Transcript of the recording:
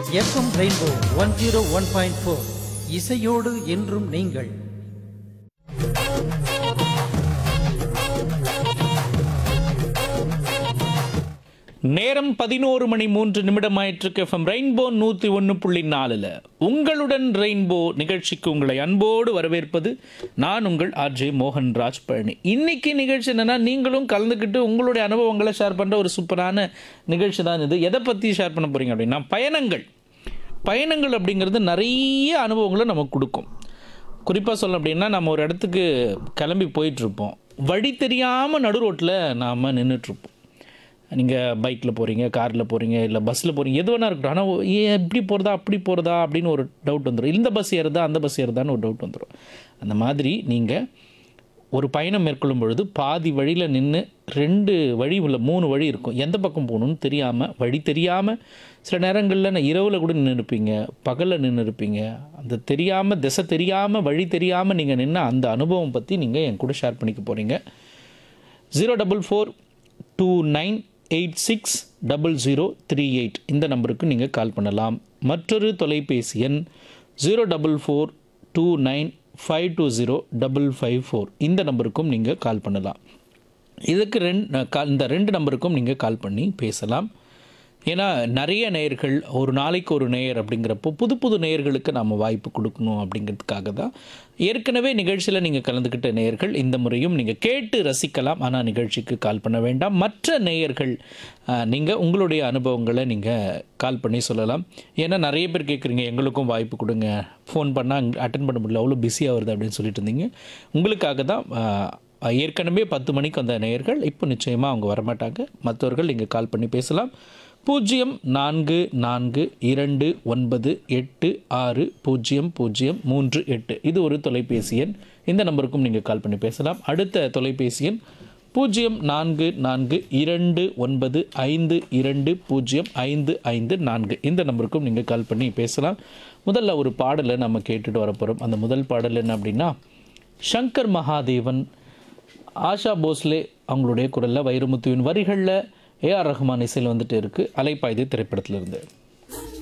FM rainbow 101.4 இசையோடு என்றும் நீங்கள். நேரம் 11:03 ஆயிற்றுக்கு. எஃப்எம் ரெயின்போ 101.4 உங்களுடன் ரெயின்போ நிகழ்ச்சிக்கு உங்களை அன்போடு வரவேற்பது நான் உங்கள் ஆர்ஜே மோகன்ராஜ் பழனி. இன்னைக்கு நிகழ்ச்சி என்னன்னா, நீங்களும் கலந்துக்கிட்டு உங்களுடைய அனுபவங்களை ஷேர் பண்ணுற ஒரு சூப்பரான நிகழ்ச்சி தான் இது. எதை பற்றி ஷேர் பண்ண போறீங்க அப்படின்னா, பயணங்கள் அப்படிங்கிறது நிறைய அனுபவங்களை நமக்கு கொடுக்கும். குறிப்பாக சொல்ல அப்படின்னா, நம்ம ஒரு இடத்துக்கு கிளம்பி போயிட்டுருப்போம், வழி தெரியாமல் நடு ரோட்டில் நாம் நின்றுட்டுருப்போம். நீங்கள் பைக்கில் போகிறீங்க, காரில் போகிறீங்க, இல்லை பஸ்ஸில் போகிறீங்க, எது வேணா இருக்கட்டும். ஆனால் எப்படி போகிறதா அப்படி போகிறதா அப்படின்னு ஒரு டவுட் வந்துடும். இந்த பஸ் ஏறுதா அந்த பஸ் ஏறுதான்னு ஒரு டவுட் வந்துடும். அந்த மாதிரி நீங்கள் ஒரு பயணம் மேற்கொள்ளும் பொழுது பாதி வழியில் நின்று 2 வழி இல்லை 3 வழி இருக்கும், எந்த பக்கம் போகணுன்னு தெரியாமல், வழி தெரியாமல், சில நேரங்களில் நான் இரவில் கூட நின்று இருப்பீங்க, பகலில் நின்று இருப்பீங்க. அந்த தெரியாமல், திசை தெரியாமல், வழி தெரியாமல் நீங்கள் நின்று அந்த அனுபவம் பற்றி நீங்கள் என் கூட ஷேர் பண்ணிக்க போகிறீங்க. 04429860038 இந்த நம்பருக்கு நீங்கள் கால் பண்ணலாம். மற்றொரு தொலைபேசி எண் 04429520554 இந்த நம்பருக்கும் நீங்கள் கால் பண்ணலாம். இதுக்கு இந்த 2 நம்பருக்கும் நீங்கள் கால் பண்ணி பேசலாம். ஏன்னா நிறைய நேயர்கள், ஒரு நாளைக்கு ஒரு நேயர் அப்படிங்கிறப்போ புது நேயர்களுக்கு நாம் வாய்ப்பு கொடுக்கணும் அப்படிங்கிறதுக்காக தான். ஏற்கனவே நிகழ்ச்சியில் நீங்கள் கலந்துக்கிட்ட நேயர்கள் இந்த முறையும் நீங்கள் கேட்டு ரசிக்கலாம், ஆனால் நிகழ்ச்சிக்கு கால் பண்ண வேண்டாம். மற்ற நேயர்கள் நீங்கள் உங்களுடைய அனுபவங்களை நீங்கள் கால் பண்ணி சொல்லலாம். ஏன்னா நிறைய பேர் கேட்குறீங்க, எங்களுக்கும் வாய்ப்பு கொடுங்க, ஃபோன் பண்ணால் அட்டன் பண்ண முடியல, அவ்வளோ பிஸியாக வருது அப்படின்னு சொல்லிட்டு இருந்தீங்க. உங்களுக்காக தான். ஏற்கனவே 10 மணிக்கு வந்த நேயர்கள் இப்போ நிச்சயமாக அவங்க வரமாட்டாங்க. மற்றவர்கள் நீங்கள் கால் பண்ணி பேசலாம். 044229860038 இது ஒரு தொலைபேசி எண். இந்த நம்பருக்கும் நீங்கள் கால் பண்ணி பேசலாம். அடுத்த தொலைபேசி எண் 044229520554 இந்த நம்பருக்கும் நீங்கள் கால் பண்ணி பேசலாம். முதல்ல ஒரு பாடலை நம்ம கேட்டுட்டு வரப்போகிறோம். அந்த முதல் பாடல் என்ன அப்படின்னா, சங்கர் மகாதேவன், ஆஷா போஸ்லே அவங்களுடைய குரலில், வைரமுத்துவின் வரிகளில், ஏஆர் ரஹ்மான் இசையில் வந்துட்டு இருக்குது. அலைப்பாய்து திரைப்படத்திலிருந்து.